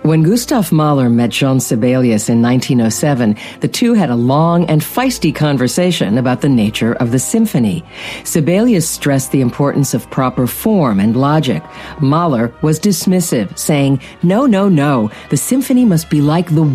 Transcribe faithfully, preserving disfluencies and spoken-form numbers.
When Gustav Mahler met Jean Sibelius in nineteen oh seven, the two had a long and feisty conversation about the nature of the symphony. Sibelius stressed the importance of proper form and logic. Mahler was dismissive, saying, "No, no, no, the symphony must be like the